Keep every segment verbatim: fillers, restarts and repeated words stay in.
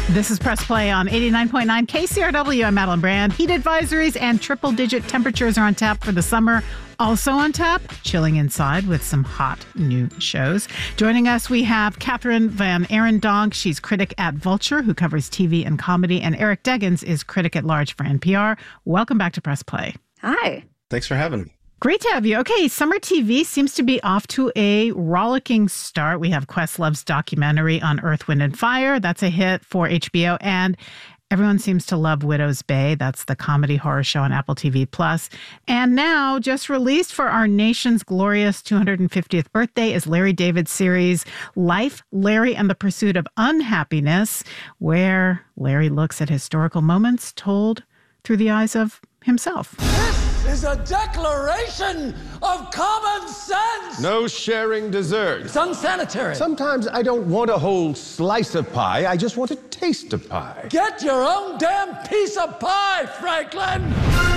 This is Press Play on eighty-nine point nine K C R W. I'm Madeline Brand. Heat advisories and triple-digit temperatures are on tap for the summer. Also on tap, chilling inside with some hot new shows. Joining us, we have Catherine Van Arendonk. She's critic at Vulture, who covers T V and comedy. And Eric Deggans is critic at large for N P R. Welcome back to Press Play. Hi. Thanks for having me. Great to have you. Okay, summer T V seems to be off to a rollicking start. We have Questlove's documentary on Earth, Wind and Fire. That's a hit for H B O. And everyone seems to love Widow's Bay. That's the comedy horror show on Apple T V Plus. And now, just released for our nation's glorious two hundred fiftieth birthday, is Larry David's series, Life, Larry and the Pursuit of Unhappiness, where Larry looks at historical moments told through the eyes of himself. Is a declaration of common sense. No sharing dessert. It's unsanitary. Sometimes I don't want a whole slice of pie. I just want a taste of pie. Get your own damn piece of pie, Franklin.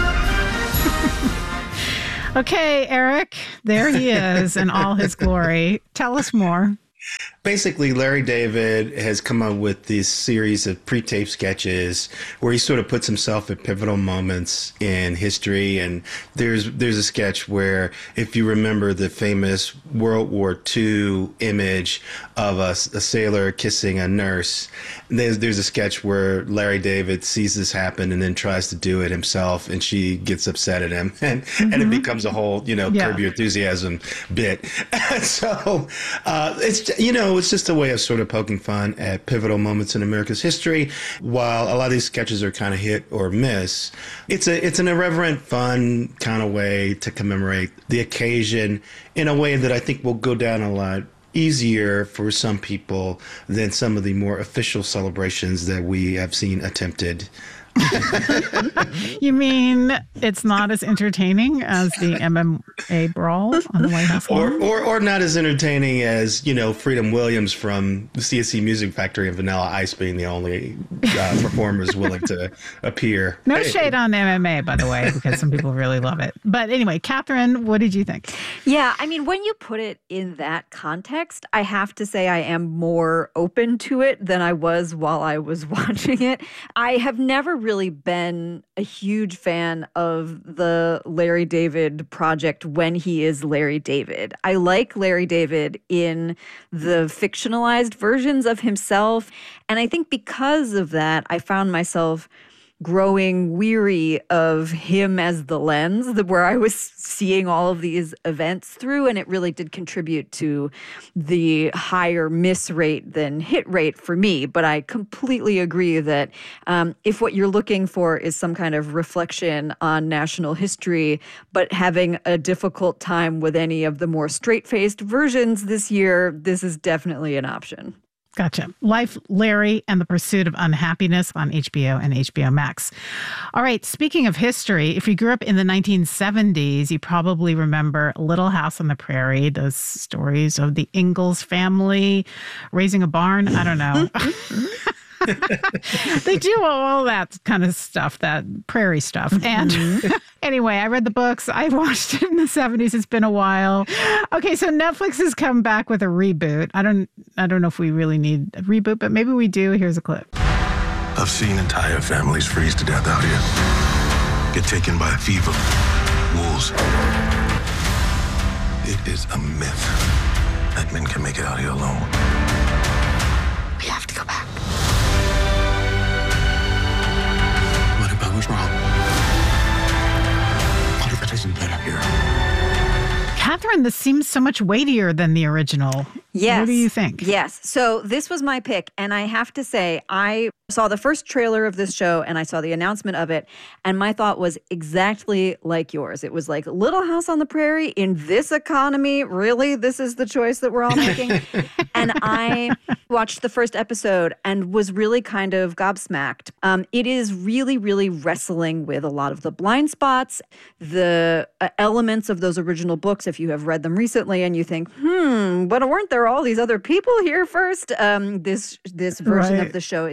Okay, Eric, there he is in all his glory. Tell us more. Basically, Larry David has come up with this series of pre-tape sketches where he sort of puts himself at pivotal moments in history. And there's there's a sketch where, if you remember the famous World War Two image of a, a sailor kissing a nurse, there's, there's a sketch where Larry David sees this happen and then tries to do it himself, and she gets upset at him. And, mm-hmm. and it becomes a whole, you know, yeah. Curb Your Enthusiasm bit. And so uh, it's, you know, it's just a way of sort of poking fun at pivotal moments in America's history. While a lot of these sketches are kind of hit or miss, it's a it's an irreverent, fun kind of way to commemorate the occasion in a way that I think will go down a lot easier for some people than some of the more official celebrations that we have seen attempted. You mean it's not as entertaining as the M M A brawl on the White House lawn? Or, or, or not as entertaining as, you know, Freedom Williams from the C S C Music Factory and Vanilla Ice being the only uh, performers willing to appear. No hey. shade on M M A, by the way, because some people really love it. But anyway, Catherine, what did you think? Yeah, I mean, when you put it in that context, I have to say I am more open to it than I was while I was watching it. I have never really been a huge fan of the Larry David project when he is Larry David. I like Larry David in the fictionalized versions of himself. And I think because of that, I found myself growing weary of him as the lens, where I was seeing all of these events through, and it really did contribute to the higher miss rate than hit rate for me. But I completely agree that um, if what you're looking for is some kind of reflection on national history, but having a difficult time with any of the more straight-faced versions this year, this is definitely an option. Gotcha. Life, Larry, and the Pursuit of Unhappiness on H B O and H B O Max. All right, speaking of history, if you grew up in the nineteen seventies, you probably remember Little House on the Prairie, those stories of the Ingalls family raising a barn. I don't know. They do all that kind of stuff, that prairie stuff. And anyway, I read the books. I watched it in the seventies. It's been a while. Okay, so Netflix has come back with a reboot. I don't I don't know if we really need a reboot, but maybe we do. Here's a clip. I've seen entire families freeze to death out here. Get taken by a fever. Wolves. It is a myth that men can make it out here alone. We have to go back. What's wrong? What if it isn't better here? Catherine, this seems so much weightier than the original. Yes. What do you think? Yes. So this was my pick. And I have to say, I saw the first trailer of this show and I saw the announcement of it. And my thought was exactly like yours. It was like Little House on the Prairie in this economy. Really? This is the choice that we're all making? And I watched the first episode and was really kind of gobsmacked. Um, it is really, really wrestling with a lot of the blind spots, the uh, elements of those original books. If you have read them recently and you think, hmm, but weren't there all these other people here first? Um, this this version right. of the show is very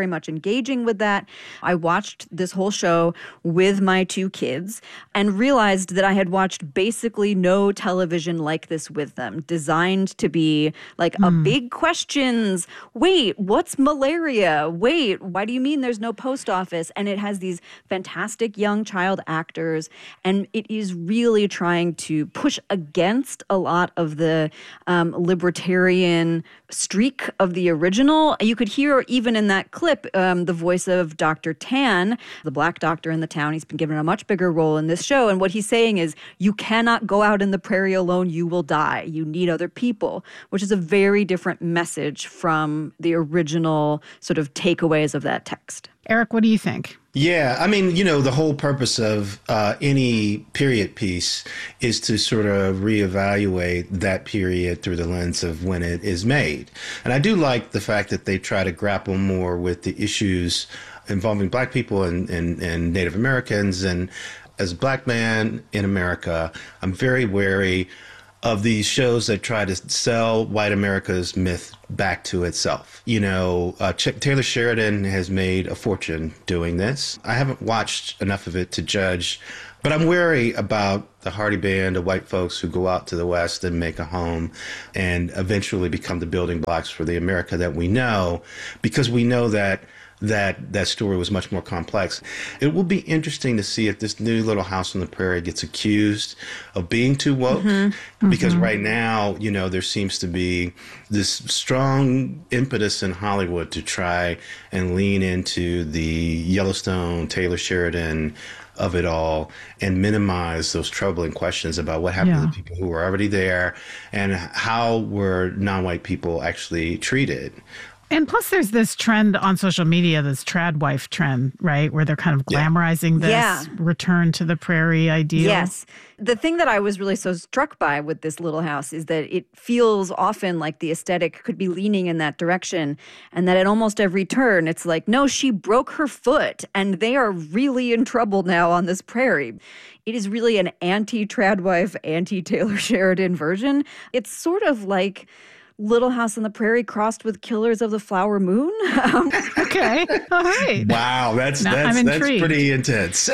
very much engaging with that. I watched this whole show with my two kids and realized that I had watched basically no television like this with them, designed to be like mm. a big questions. Wait, what's malaria? Wait, why do you mean there's no post office? And it has these fantastic young child actors, and it is really trying to push against a lot of the um, libertarian streak of the original. You could hear even in that clip um, the voice of Doctor Tan, the black doctor in the town. He's been given a much bigger role in this show. And what he's saying is, you cannot go out in the prairie alone. You will die. You need other people, which is a very different message from the original sort of takeaways of that text. Eric, what do you think? Yeah, I mean, you know, the whole purpose of uh, any period piece is to sort of reevaluate that period through the lens of when it is made. And I do like the fact that they try to grapple more with the issues involving Black people and, and, and Native Americans. And as a Black man in America, I'm very wary of these shows that try to sell white America's myth back to itself. You know, uh, Ch- Taylor Sheridan has made a fortune doing this. I haven't watched enough of it to judge, but I'm wary about the Hardy band of white folks who go out to the West and make a home and eventually become the building blocks for the America that we know, because we know that that that story was much more complex. It will be interesting to see if this new Little House on the Prairie gets accused of being too woke, mm-hmm. because mm-hmm. right now, you know, there seems to be this strong impetus in Hollywood to try and lean into the Yellowstone, Taylor Sheridan of it all and minimize those troubling questions about what happened yeah. to the people who were already there and how were non-white people actually treated. And plus there's this trend on social media, this trad wife trend, right? Where they're kind of glamorizing this yeah. return to the prairie ideal. Yes. The thing that I was really so struck by with this Little House is that it feels often like the aesthetic could be leaning in that direction, and that at almost every turn, it's like, no, she broke her foot and they are really in trouble now on this prairie. It is really an anti-trad wife, anti-Taylor Sheridan version. It's sort of like Little House on the Prairie crossed with Killers of the Flower Moon. Um, okay, all right. Wow, that's now that's that's pretty intense.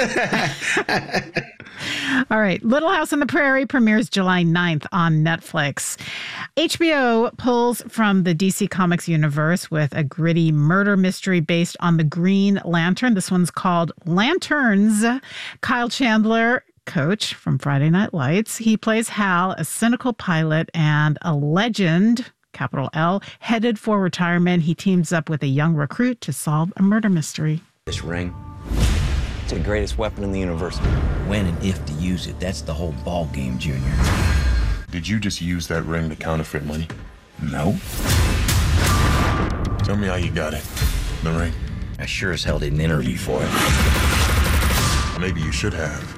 All right, Little House on the Prairie premieres July ninth on Netflix. H B O pulls from the D C Comics universe with a gritty murder mystery based on the Green Lantern. This one's called Lanterns. Kyle Chandler, Coach from Friday Night Lights. He plays Hal, a cynical pilot and a legend, capital L, headed for retirement. He teams up with a young recruit to solve a murder mystery. This ring, it's the greatest weapon in the universe. When and if to use it, that's the whole ball game, Junior. Did you just use that ring to counterfeit money? No. Tell me how you got it. The ring. I sure as hell didn't interview for it. Maybe you should have.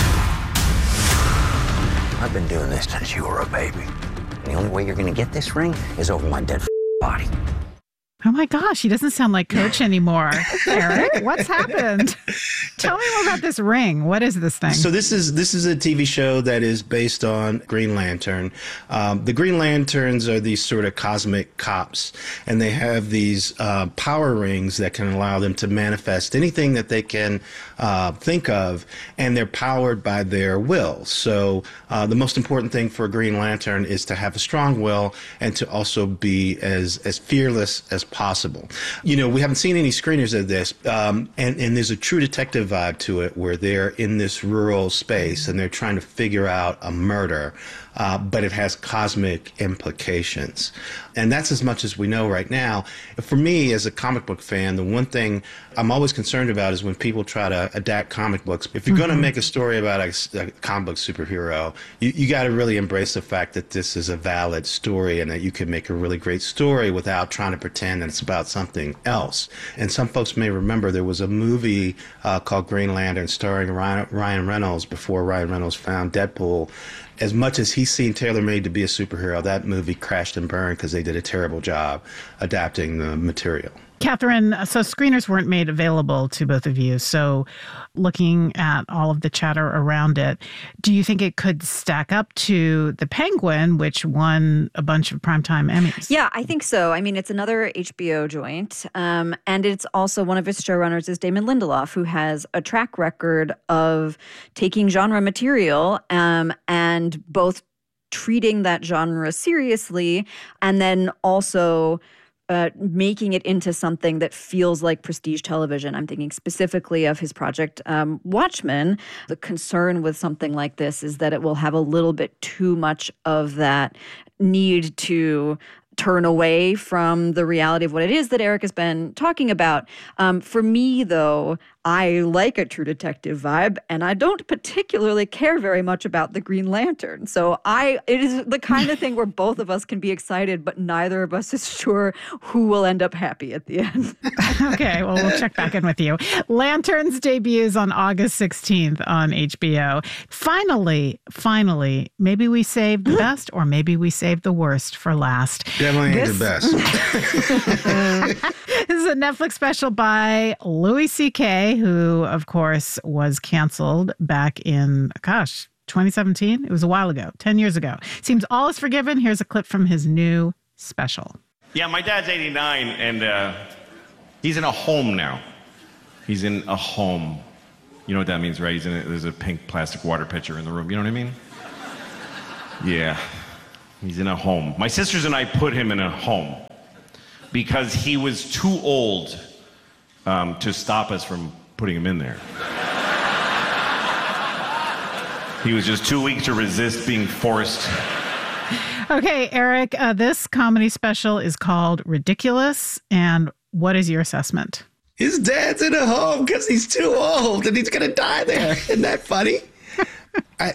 I've been doing this since you were a baby. The only way you're gonna get this ring is over my dead body. Oh my gosh, he doesn't sound like Coach anymore. Eric, what's happened? Tell me more about this ring. What is this thing? So this is this is a T V show that is based on Green Lantern. Um, the Green Lanterns are these sort of cosmic cops, and they have these uh, power rings that can allow them to manifest anything that they can uh, think of, and they're powered by their will. So uh, the most important thing for a Green Lantern is to have a strong will and to also be as as fearless as possible. You know, we haven't seen any screeners of this, um, and, and there's a True Detective vibe to it where they're in this rural space and they're trying to figure out a murder, uh, but it has cosmic implications. And that's as much as we know right now. For me, as a comic book fan, the one thing I'm always concerned about is when people try to adapt comic books. If you're mm-hmm. going to make a story about a, a comic book superhero, you, you got to really embrace the fact that this is a valid story and that you can make a really great story without trying to pretend that it's about something else. And some folks may remember there was a movie uh, called Green Lantern starring Ryan, Ryan Reynolds before Ryan Reynolds found Deadpool. as much as he's seen tailor-made to be a superhero, that movie crashed and burned because they did a terrible job adapting the material. Catherine, so screeners weren't made available to both of you. So looking at all of the chatter around it, do you think it could stack up to The Penguin, which won a bunch of primetime Emmys? Yeah, I think so. I mean, it's another H B O joint. Um, and it's also one of its showrunners is Damon Lindelof, who has a track record of taking genre material um, and both treating that genre seriously and then also Uh, making it into something that feels like prestige television. I'm thinking specifically of his project um, Watchmen. The concern with something like this is that it will have a little bit too much of that need to turn away from the reality of what it is that Eric has been talking about. Um, for me, though, I like a True Detective vibe, and I don't particularly care very much about the Green Lantern. So I, it is the kind of thing where both of us can be excited, but neither of us is sure who will end up happy at the end. Okay, well, we'll check back in with you. Lanterns debuts on August sixteenth on H B O. Finally, finally, maybe we saved the best or maybe we saved the worst for last. Definitely ain't the best. This is a Netflix special by Louis C K, who, of course, was canceled back in, gosh, twenty seventeen? It was a while ago, ten years ago. Seems all is forgiven. Here's a clip from his new special. Yeah, my dad's eighty-nine, and uh, he's in a home now. He's in a home. You know what that means, right? He's in a, there's a pink plastic water pitcher in the room. You know what I mean? Yeah, he's in a home. My sisters and I put him in a home because he was too old um, to stop us from putting him in there. He was just too weak to resist being forced. Okay, Eric, uh, this comedy special is called Ridiculous. And what is your assessment? His dad's in a home because he's too old and he's going to die there. Isn't that funny? I,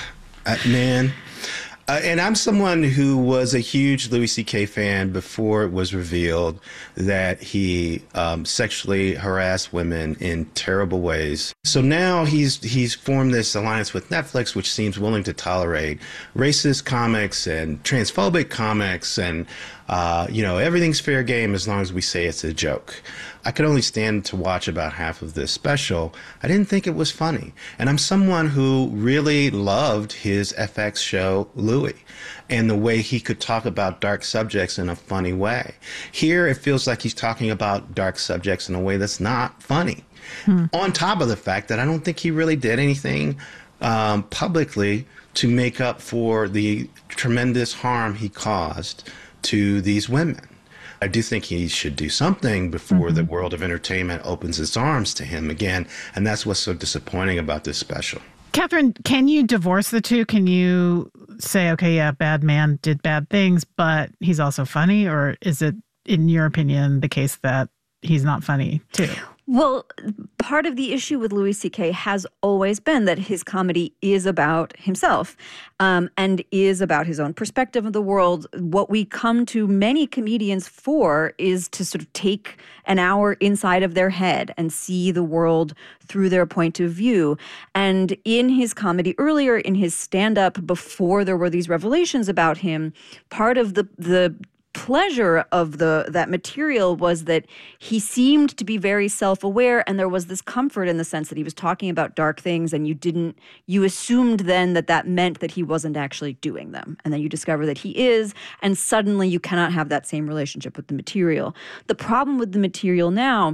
I, man. Uh, and I'm someone who was a huge Louis C K fan before it was revealed that he um, sexually harassed women in terrible ways. So now he's he's formed this alliance with Netflix, which seems willing to tolerate racist comics and transphobic comics, and uh, you know, everything's fair game as long as we say it's a joke. I could only stand to watch about half of this special. I didn't think it was funny. And I'm someone who really loved his F X show, Louis, and the way he could talk about dark subjects in a funny way. Here, it feels like he's talking about dark subjects in a way that's not funny. Hmm. On top of the fact that I don't think he really did anything um, publicly to make up for the tremendous harm he caused to these women. I do think he should do something before mm-hmm. the world of entertainment opens its arms to him again. And that's what's so disappointing about this special. Catherine, can you divorce the two? Can you say, okay, yeah, bad man did bad things, but he's also funny? Or is it, in your opinion, the case that he's not funny too? Well, part of the issue with Louis C K has always been that his comedy is about himself um, and is about his own perspective of the world. What we come to many comedians for is to sort of take an hour inside of their head and see the world through their point of view. And in his comedy earlier, in his stand-up, before there were these revelations about him, part of the the pleasure of the that material was that he seemed to be very self-aware, and there was this comfort in the sense that he was talking about dark things, and you didn't you assumed then that that meant that he wasn't actually doing them, and then you discover that he is, and suddenly you cannot have that same relationship with the material. The problem with the material now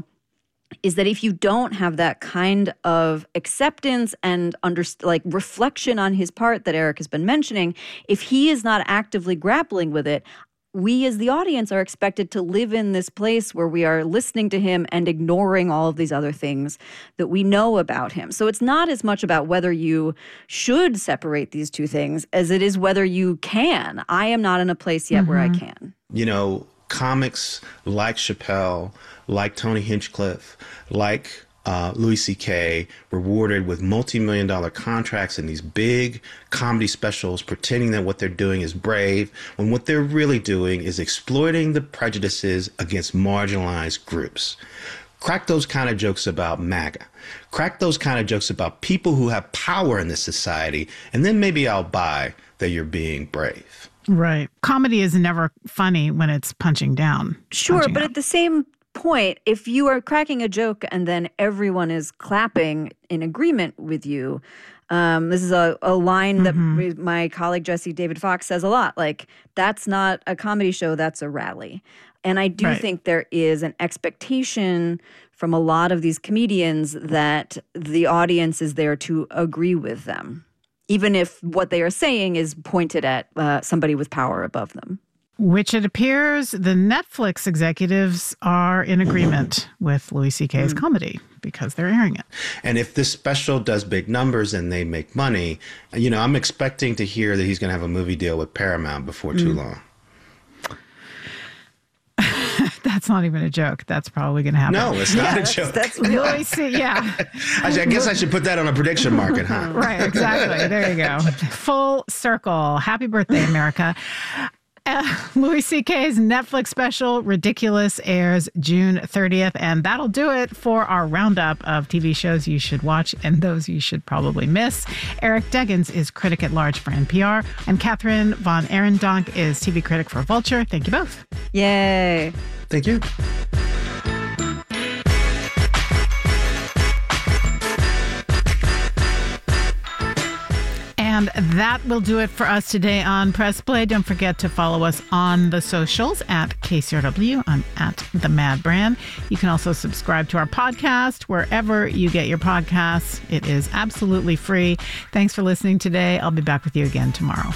is that if you don't have that kind of acceptance and under, like reflection on his part that Eric has been mentioning, if he is not actively grappling with it, we as the audience are expected to live in this place where we are listening to him and ignoring all of these other things that we know about him. So it's not as much about whether you should separate these two things as it is whether you can. I am not in a place yet mm-hmm. where I can. You know, comics like Chappelle, like Tony Hinchcliffe, like Uh, Louis C K, rewarded with multi-million dollar contracts in these big comedy specials, pretending that what they're doing is brave, when what they're really doing is exploiting the prejudices against marginalized groups. Crack those kind of jokes about MAGA. Crack those kind of jokes about people who have power in this society, and then maybe I'll buy that you're being brave. Right. Comedy is never funny when it's punching down. Sure, punching but out. at the same point, if you are cracking a joke and then everyone is clapping in agreement with you, um, this is a, a line mm-hmm. that my colleague Jesse David Fox says a lot, like, that's not a comedy show, that's a rally. And I do right. think there is an expectation from a lot of these comedians that the audience is there to agree with them, even if what they are saying is pointed at uh, somebody with power above them. Which it appears the Netflix executives are in agreement with Louis C K's mm. comedy because they're airing it. And if this special does big numbers and they make money, you know, I'm expecting to hear that he's going to have a movie deal with Paramount before too mm. long. That's not even a joke. That's probably going to happen. No, it's not yeah, a joke. That's, that's Louis C. Yeah. I, I guess I should put that on a prediction market, huh? Right, exactly. There you go. Full circle. Happy birthday, America. Uh, Louis C K's Netflix special, Ridiculous, airs June thirtieth, and that'll do it for our roundup of T V shows you should watch and those you should probably miss. Eric Deggans is critic at large for N P R, and Catherine von Arendonk is T V critic for Vulture. Thank you both. Yay. Thank you. And that will do it for us today on Press Play. Don't forget to follow us on the socials at K C R W. I'm at The Mad Brand. You can also subscribe to our podcast wherever you get your podcasts. It is absolutely free. Thanks for listening today. I'll be back with you again tomorrow.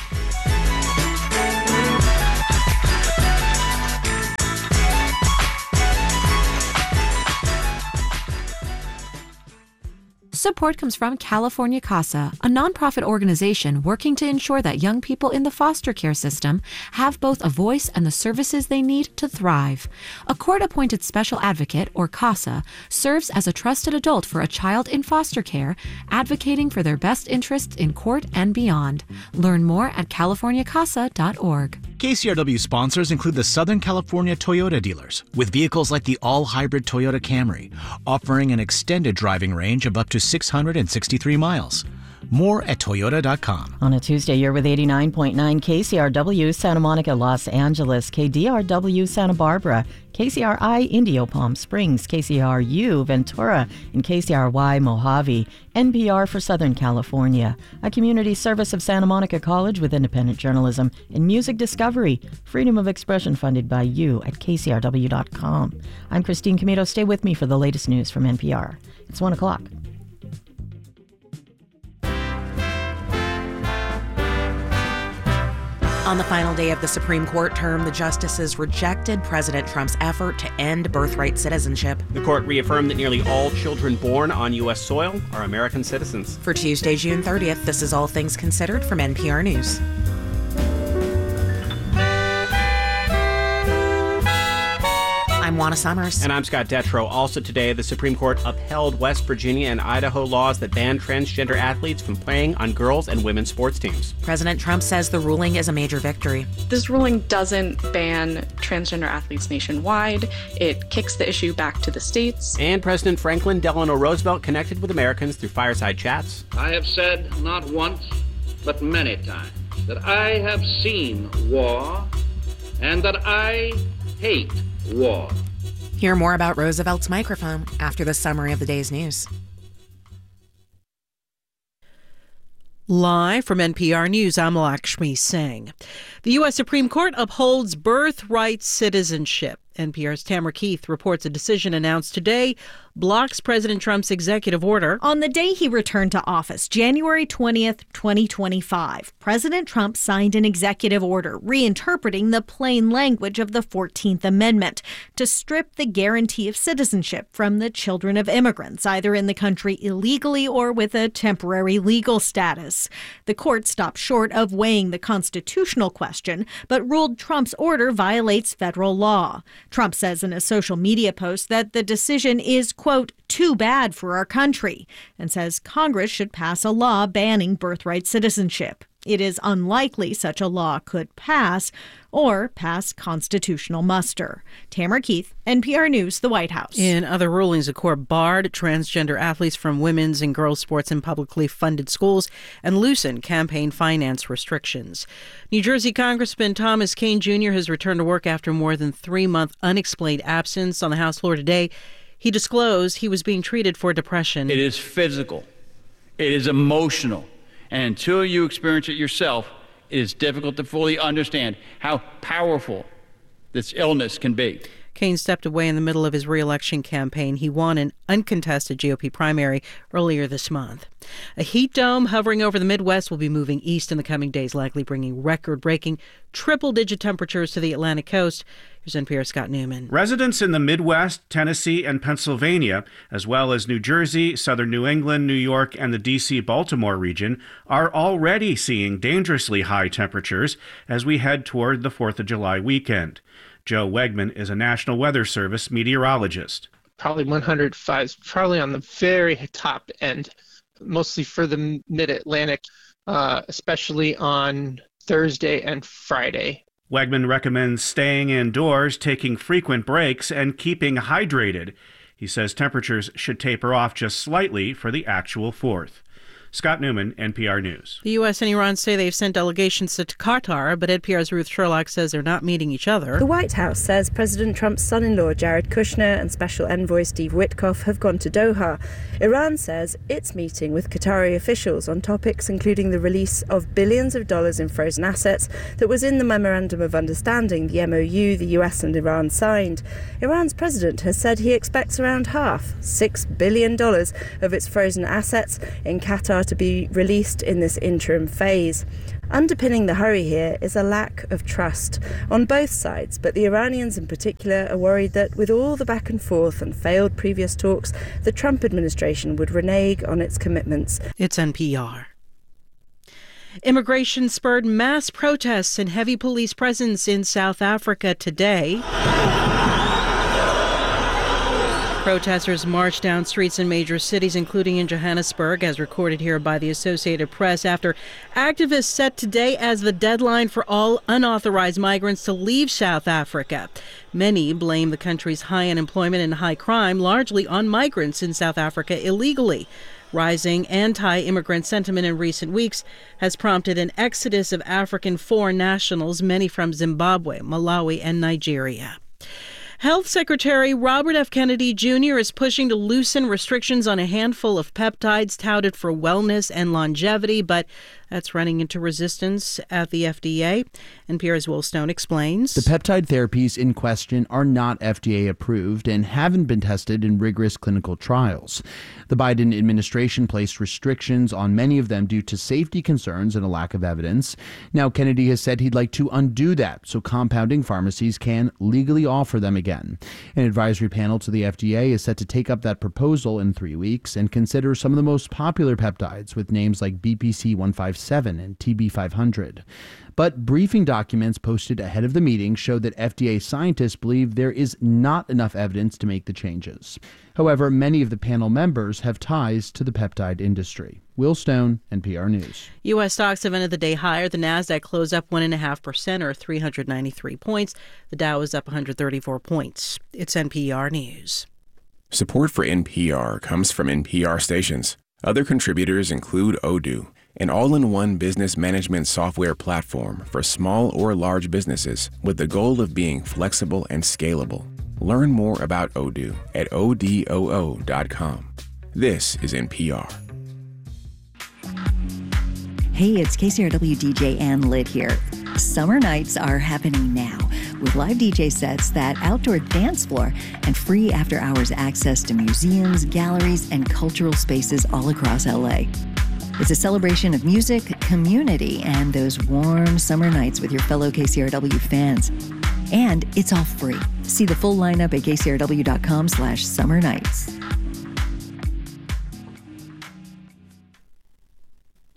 Support comes from California CASA, a nonprofit organization working to ensure that young people in the foster care system have both a voice and the services they need to thrive. A court-appointed special advocate, or CASA, serves as a trusted adult for a child in foster care, advocating for their best interests in court and beyond. Learn more at california casa dot org. K C R W sponsors include the Southern California Toyota dealers, with vehicles like the all-hybrid Toyota Camry, offering an extended driving range of up to six hundred sixty-three miles. More at toyota dot com. On a Tuesday, you're with eighty-nine point nine K C R W Santa Monica, Los Angeles, K D R W Santa Barbara, K C R I Indio Palm Springs, K C R U Ventura, and K C R Y Mojave. N P R for Southern California, a community service of Santa Monica College with independent journalism and music discovery. Freedom of expression funded by you at K C R W dot com. I'm Christine Comito. Stay with me for the latest news from N P R. It's one o'clock. On the final day of the Supreme Court term, the justices rejected President Trump's effort to end birthright citizenship. The court reaffirmed that nearly all children born on U S soil are American citizens. For Tuesday, June thirtieth, this is All Things Considered from N P R News. I'm Juana Summers. And I'm Scott Detrow. Also today, the Supreme Court upheld West Virginia and Idaho laws that ban transgender athletes from playing on girls' and women's sports teams. President Trump says the ruling is a major victory. This ruling doesn't ban transgender athletes nationwide. It kicks the issue back to the states. And President Franklin Delano Roosevelt connected with Americans through fireside chats. I have said not once, but many times, that I have seen war and that I hate war. Hear more about Roosevelt's microphone after the summary of the day's news. Live from N P R News, I'm Lakshmi Singh. The U S Supreme Court upholds birthright citizenship. N P R's Tamara Keith reports a decision announced today blocks President Trump's executive order. On the day he returned to office, January twentieth, twenty twenty-five, President Trump signed an executive order reinterpreting the plain language of the fourteenth Amendment to strip the guarantee of citizenship from the children of immigrants, either in the country illegally or with a temporary legal status. The court stopped short of weighing the constitutional question, but ruled Trump's order violates federal law. Trump says in a social media post that the decision is, quote, too bad for our country, and says Congress should pass a law banning birthright citizenship. It is unlikely such a law could pass or pass constitutional muster. Tamara Keith, N P R News, the White House. In other rulings, the court barred transgender athletes from women's and girls' sports in publicly funded schools and loosened campaign finance restrictions. New Jersey Congressman Thomas Kean Junior has returned to work after more than three-month unexplained absence. On the House floor today, he disclosed he was being treated for depression. It is physical. It is emotional. And until you experience it yourself, it is difficult to fully understand how powerful this illness can be. Kean stepped away in the middle of his re-election campaign. He won an uncontested G O P primary earlier this month. A heat dome hovering over the Midwest will be moving east in the coming days, likely bringing record-breaking triple-digit temperatures to the Atlantic coast. Here's N P R's Scott Newman. Residents in the Midwest, Tennessee, and Pennsylvania, as well as New Jersey, southern New England, New York, and the D C Baltimore region, are already seeing dangerously high temperatures as we head toward the fourth of July weekend. Joe Wegman is a National Weather Service meteorologist. Probably one hundred five, probably on the very top end, mostly for the mid-Atlantic, uh, especially on Thursday and Friday. Wegman recommends staying indoors, taking frequent breaks, and keeping hydrated. He says temperatures should taper off just slightly for the actual fourth. Scott Newman, N P R News. The U S and Iran say they've sent delegations to Qatar, but N P R's Ruth Sherlock says they're not meeting each other. The White House says President Trump's son-in-law Jared Kushner and Special Envoy Steve Witkoff have gone to Doha. Iran says it's meeting with Qatari officials on topics including the release of billions of dollars in frozen assets that was in the Memorandum of Understanding, the M O U, the U S and Iran signed. Iran's president has said he expects around half, six billion dollars, of its frozen assets in Qatar to be released in this interim phase. Underpinning the hurry here is a lack of trust on both sides, but the Iranians in particular are worried that with all the back and forth and failed previous talks, the Trump administration would renege on its commitments. It's N P R. Immigration spurred mass protests and heavy police presence in South Africa today. Protesters marched down streets in major cities, including in Johannesburg, as recorded here by the Associated Press, after activists set today as the deadline for all unauthorized migrants to leave South Africa. Many blame the country's high unemployment and high crime largely on migrants in South Africa illegally. Rising anti-immigrant sentiment in recent weeks has prompted an exodus of African foreign nationals, many from Zimbabwe, Malawi, and Nigeria. Health Secretary Robert F. Kennedy Junior is pushing to loosen restrictions on a handful of peptides touted for wellness and longevity, but that's running into resistance at the F D A. N P R's Will Stone explains. The peptide therapies in question are not F D A approved and haven't been tested in rigorous clinical trials. The Biden administration placed restrictions on many of them due to safety concerns and a lack of evidence. Now, Kennedy has said he'd like to undo that so compounding pharmacies can legally offer them again. An advisory panel to the F D A is set to take up that proposal in three weeks and consider some of the most popular peptides with names like B P C one fifty-seven and T B five hundred. But briefing documents posted ahead of the meeting showed that F D A scientists believe there is not enough evidence to make the changes. However, many of the panel members have ties to the peptide industry. Will Stone, N P R News. U S stocks have ended the day higher. The Nasdaq closed up one point five percent or three hundred ninety-three points. The Dow is up one hundred thirty-four points. It's N P R News. Support for N P R comes from N P R stations. Other contributors include Odoo, an all-in-one business management software platform for small or large businesses with the goal of being flexible and scalable. Learn more about Odoo at O D O O dot com. This is N P R. Hey, it's K C R W D J Ann Litt here. Summer nights are happening now with live D J sets, that outdoor dance floor, and free after-hours access to museums, galleries, and cultural spaces all across L A. It's a celebration of music, community, and those warm summer nights with your fellow K C R W fans. And it's all free. See the full lineup at K C R W dot com slash summer nights.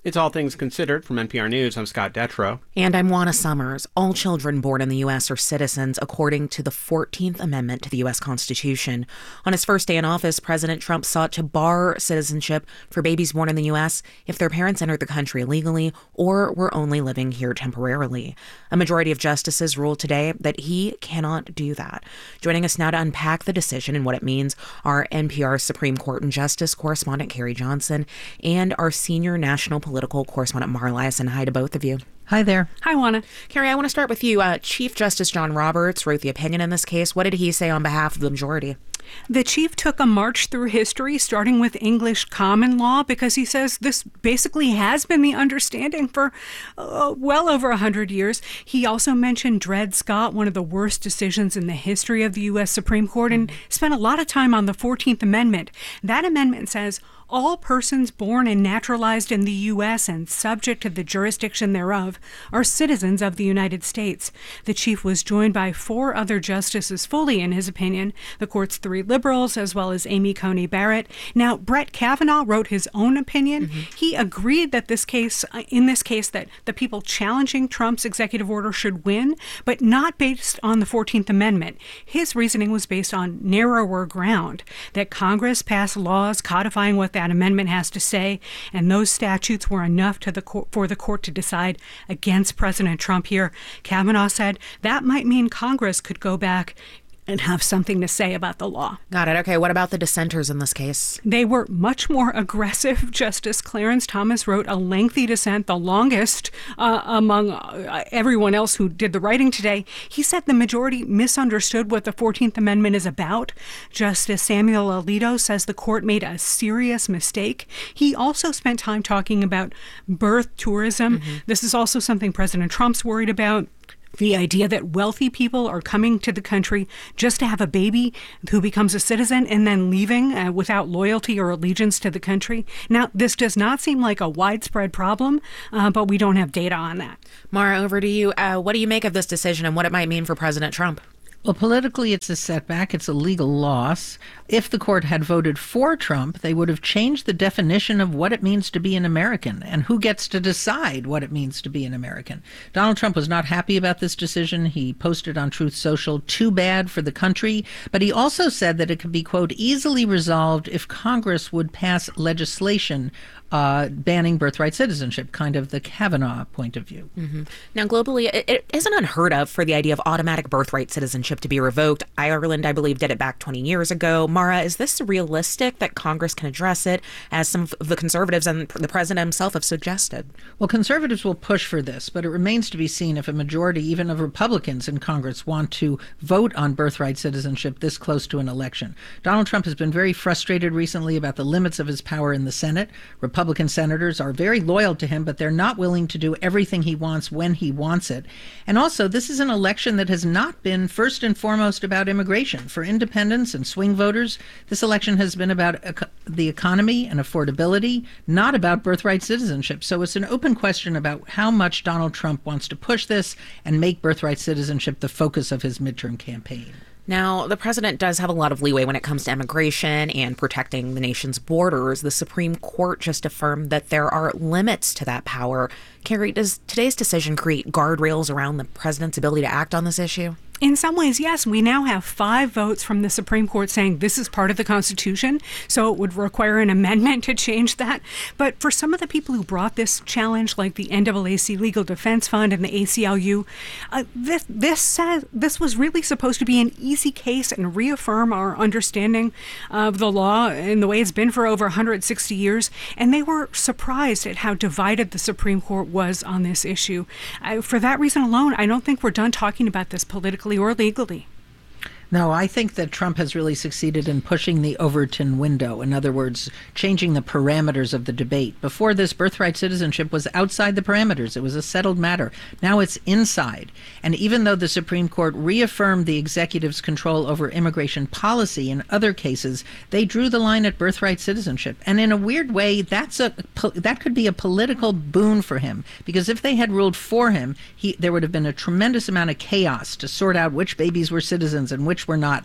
It's All Things Considered from N P R News. I'm Scott Detrow. And I'm Juana Summers. All children born in the U S are citizens according to the fourteenth Amendment to the U S Constitution. On his first day in office, President Trump sought to bar citizenship for babies born in the U S if their parents entered the country illegally or were only living here temporarily. A majority of justices ruled today that he cannot do that. Joining us now to unpack the decision and what it means are N P R Supreme Court and Justice correspondent Carrie Johnson and our senior national political correspondent Mara Liasson. Hi to both of you. Hi there. Hi, Juana. Carrie, I want to start with you. Uh, Chief Justice John Roberts wrote the opinion in this case. What did he say on behalf of the majority? The chief took a march through history, starting with English common law, because he says this basically has been the understanding for uh, well over one hundred years. He also mentioned Dred Scott, one of the worst decisions in the history of the U S Supreme Court, and spent a lot of time on the fourteenth Amendment. That amendment says all persons born and naturalized in the U S and subject to the jurisdiction thereof are citizens of the United States. The chief was joined by four other justices fully in his opinion, the court's three liberals, as well as Amy Coney Barrett. Now, Brett Kavanaugh wrote his own opinion. Mm-hmm. He agreed that this case, in this case, that the people challenging Trump's executive order should win, but not based on the fourteenth Amendment. His reasoning was based on narrower ground, that Congress passed laws codifying what that amendment has to say, and those statutes were enough to the court, for the court to decide against President Trump here. Kavanaugh said that might mean Congress could go back and have something to say about the law. Got it. Okay, what about the dissenters in this case? They were much more aggressive. Justice Clarence Thomas wrote a lengthy dissent, the longest uh, among uh, everyone else who did the writing today. He said the majority misunderstood what the fourteenth Amendment is about. Justice Samuel Alito says the court made a serious mistake. He also spent time talking about birth tourism. Mm-hmm. This is also something President Trump's worried about. The idea that wealthy people are coming to the country just to have a baby who becomes a citizen and then leaving uh, without loyalty or allegiance to the country. Now, this does not seem like a widespread problem, uh, but we don't have data on that. Mara, over to you. Uh, what do you make of this decision and what it might mean for President Trump? Well, politically, it's a setback. It's a legal loss. If the court had voted for Trump, they would have changed the definition of what it means to be an American and who gets to decide what it means to be an American. Donald Trump was not happy about this decision. He posted on Truth Social, "Too bad for the country." But he also said that it could be, quote, easily resolved if Congress would pass legislation Uh, banning birthright citizenship, kind of the Kavanaugh point of view. Mm-hmm. Now, globally, it, it isn't unheard of for the idea of automatic birthright citizenship to be revoked. Ireland, I believe, did it back twenty years ago. Mara, is this realistic that Congress can address it, as some of the conservatives and the president himself have suggested? Well, conservatives will push for this, but it remains to be seen if a majority, even of Republicans in Congress, want to vote on birthright citizenship this close to an election. Donald Trump has been very frustrated recently about the limits of his power in the Senate. Republicans Republican senators are very loyal to him, but they're not willing to do everything he wants when he wants it. And also, this is an election that has not been first and foremost about immigration. For independents and swing voters, this election has been about ec- the economy and affordability, not about birthright citizenship. So it's an open question about how much Donald Trump wants to push this and make birthright citizenship the focus of his midterm campaign. Now, the president does have a lot of leeway when it comes to immigration and protecting the nation's borders. The Supreme Court just affirmed that there are limits to that power. Carrie, does today's decision create guardrails around the president's ability to act on this issue? In some ways, yes. We now have five votes from the Supreme Court saying this is part of the Constitution, so it would require an amendment to change that. But for some of the people who brought this challenge, like the N double A C Legal Defense Fund and the A C L U, uh, this this says this was really supposed to be an easy case and reaffirm our understanding of the law in the way it's been for over one hundred sixty years. And they were surprised at how divided the Supreme Court was on this issue. Uh, for that reason alone, I don't think we're done talking about this politically or legally. No, I think that Trump has really succeeded in pushing the Overton window. In other words, changing the parameters of the debate. Before this, birthright citizenship was outside the parameters. It was a settled matter. Now it's inside. And even though the Supreme Court reaffirmed the executive's control over immigration policy in other cases, they drew the line at birthright citizenship. And in a weird way, that's a that could be a political boon for him. Because if they had ruled for him, he, there would have been a tremendous amount of chaos to sort out which babies were citizens and which were not.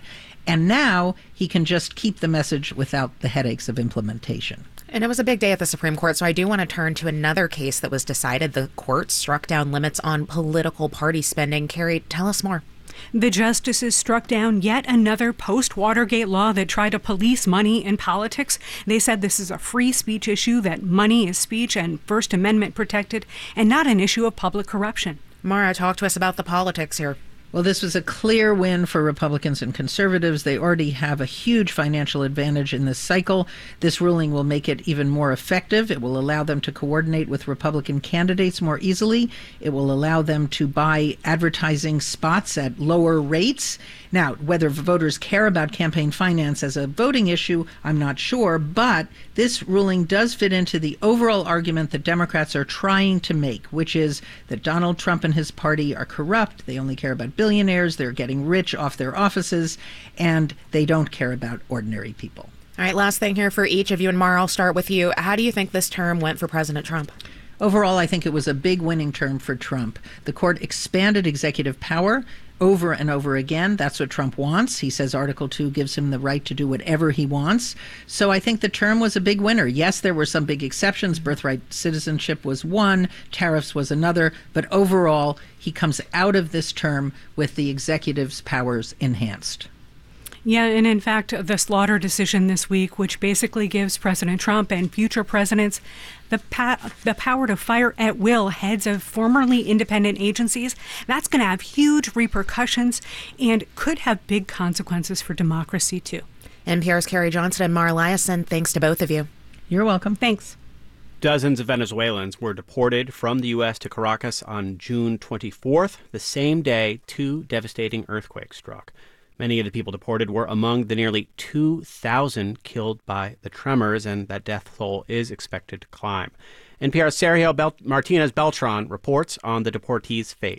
And now he can just keep the message without the headaches of implementation. And it was a big day at the Supreme Court, so I do want to turn to another case that was decided. The court struck down limits on political party spending. Carrie, tell us more. The justices struck down yet another post-Watergate law that tried to police money in politics. They said this is a free speech issue, that money is speech and First Amendment protected, and not an issue of public corruption. Mara, talk to us about the politics here. Well, this was a clear win for Republicans and conservatives. They already have a huge financial advantage in this cycle. This ruling will make it even more effective. It will allow them to coordinate with Republican candidates more easily. It will allow them to buy advertising spots at lower rates. Now, whether voters care about campaign finance as a voting issue, I'm not sure, but this ruling does fit into the overall argument that Democrats are trying to make, which is that Donald Trump and his party are corrupt. They only care about billionaires. They're getting rich off their offices, and they don't care about ordinary people. All right, last thing here for each of you, and Mara, I'll start with you. How do you think this term went for President Trump? Overall, I think it was a big winning term for Trump. The court expanded executive power over and over again. That's what Trump wants. He says Article two gives him the right to do whatever he wants. So I think the term was a big winner. Yes, there were some big exceptions. Birthright citizenship was one, tariffs was another, but overall, he comes out of this term with the executive's powers enhanced. Yeah, and in fact, the Slaughter decision this week, which basically gives President Trump and future presidents the pa- the power to fire at will heads of formerly independent agencies, that's going to have huge repercussions and could have big consequences for democracy, too. N P R's Carrie Johnson and Mara Liasson, thanks to both of you. You're welcome. Thanks. Dozens of Venezuelans were deported from the U S to Caracas on June twenty-fourth, the same day two devastating earthquakes struck. Many of the people deported were among the nearly two thousand killed by the tremors, and that death toll is expected to climb. N P R's Sergio Bel- Martinez Beltran reports on the deportees' fate.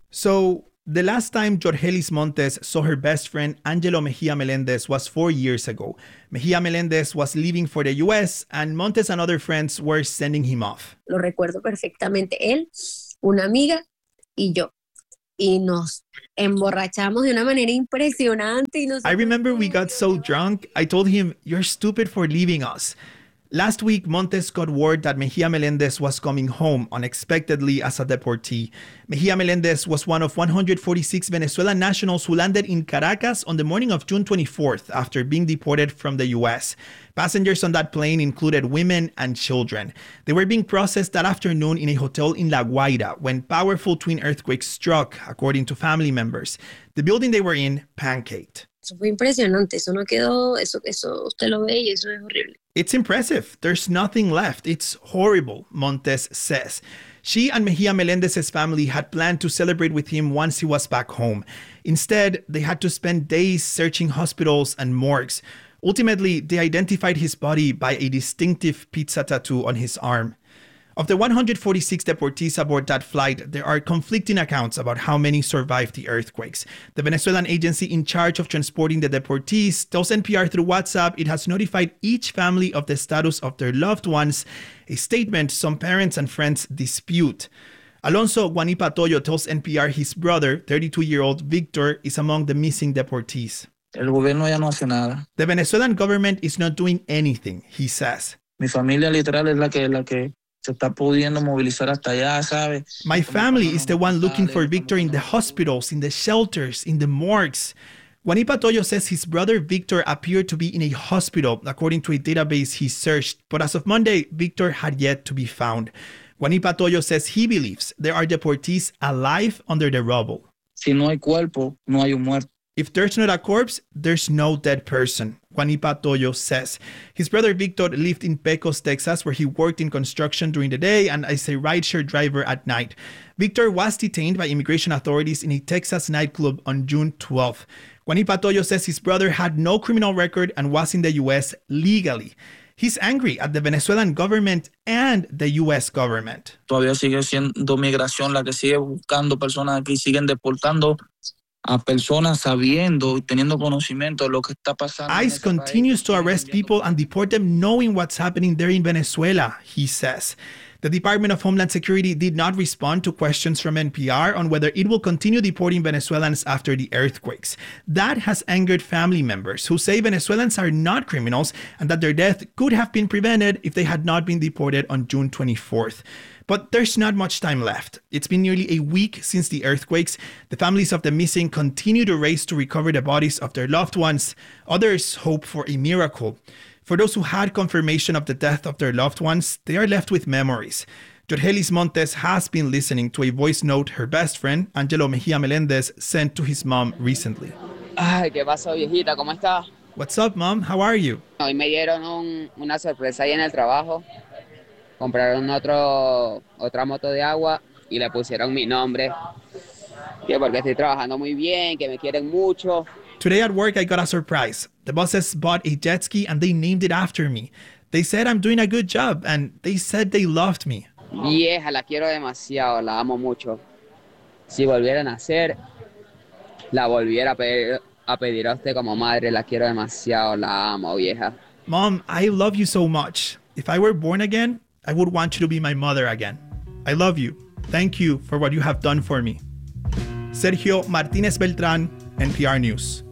So, the last time Jorgelis Montes saw her best friend Angelo Mejia Melendez was four years ago. Mejia Melendez was leaving for the U S, and Montes and other friends were sending him off. Lo recuerdo perfectamente. Él, una amiga y yo. Y nos emborrachamos de una manera impresionante. Y nos... I remember we got so drunk, I told him, "You're stupid for leaving us." Last week, Montes got word that Mejia Melendez was coming home unexpectedly as a deportee. Mejia Melendez was one of one hundred forty-six Venezuelan nationals who landed in Caracas on the morning of June twenty-fourth after being deported from the U S. Passengers on that plane included women and children. They were being processed that afternoon in a hotel in La Guaira when powerful twin earthquakes struck, according to family members. The building they were in pancaked. Eso fue impresionante. Eso no quedó, eso, eso usted lo ve y eso es horrible. It's impressive. There's nothing left. It's horrible, Montes says. She and Mejia Melendez's family had planned to celebrate with him once he was back home. Instead, they had to spend days searching hospitals and morgues. Ultimately, they identified his body by a distinctive pizza tattoo on his arm. Of the one hundred forty-six deportees aboard that flight, there are conflicting accounts about how many survived the earthquakes. The Venezuelan agency in charge of transporting the deportees tells N P R through WhatsApp it has notified each family of the status of their loved ones, a statement some parents and friends dispute. Alonso Guanipa Toyo tells N P R his brother, thirty-two-year-old Victor, is among the missing deportees. El gobierno ya no hace nada. The Venezuelan government is not doing anything, he says. Mi familia literal es la que, la que se está pudiendo movilizar hasta allá, ¿sabe? My family is the one looking for Victor in the hospitals, in the shelters, in the morgues. Guanipa Toyo says his brother Victor appeared to be in a hospital, according to a database he searched. But as of Monday, Victor had yet to be found. Guanipa Toyo says he believes there are deportees alive under the rubble. Si no hay cuerpo, no hay un muerto. If there's not a corpse, there's no dead person, Guanipa Toyo says. His brother Victor lived in Pecos, Texas, where he worked in construction during the day and as a rideshare driver at night. Victor was detained by immigration authorities in a Texas nightclub on June twelfth. Guanipa Toyo says his brother had no criminal record and was in the U S legally. He's angry at the Venezuelan government and the U S government. Todavía sigue siendo migración la que sigue buscando personas aquí, siguen deportando a personas sabiendo y teniendo conocimiento de lo que está pasando. ICE continues to arrest people and deport them knowing what's happening there in Venezuela, he says. The Department of Homeland Security did not respond to questions from N P R on whether it will continue deporting Venezuelans after the earthquakes. That has angered family members who say Venezuelans are not criminals and that their death could have been prevented if they had not been deported on June twenty-fourth. But there's not much time left. It's been nearly a week since the earthquakes. The families of the missing continue to race to recover the bodies of their loved ones. Others hope for a miracle. For those who had confirmation of the death of their loved ones, they are left with memories. Jorgelis Montes has been listening to a voice note her best friend, Angelo Mejia Melendez, sent to his mom recently. Ay, ¿qué pasó, viejita? ¿Cómo está? What's up, Mom? How are you? Hoy me dieron un, una sorpresa ahí en el trabajo. Compraron otro, otra moto de agua y le pusieron mi nombre. Que porque estoy trabajando muy bien, que me quieren mucho. Today at work, I got a surprise. The bosses bought a jet ski and they named it after me. They said I'm doing a good job and they said they loved me. Vieja, la quiero demasiado, la amo mucho. Si volviera a nacer, la volviera a pedir, a pedir a usted como madre. La quiero demasiado, la amo, vieja. Mom, I love you so much. If I were born again, I would want you to be my mother again. I love you. Thank you for what you have done for me. Sergio Martínez Beltrán, N P R News.